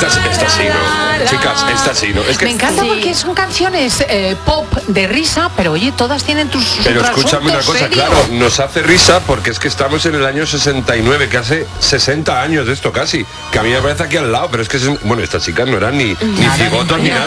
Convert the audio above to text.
Esta sí, ¿no? Chicas, esta sí, ¿no? Es que... Me encanta porque son canciones pop de risa, pero oye, todas tienen sus Pero escúchame una cosa, serio. claro, nos hace risa porque es que estamos en el año 69, que hace 60 años de esto casi, que a mí me parece aquí al lado, pero es que, bueno, estas chicas no eran ni cigotos ni nada.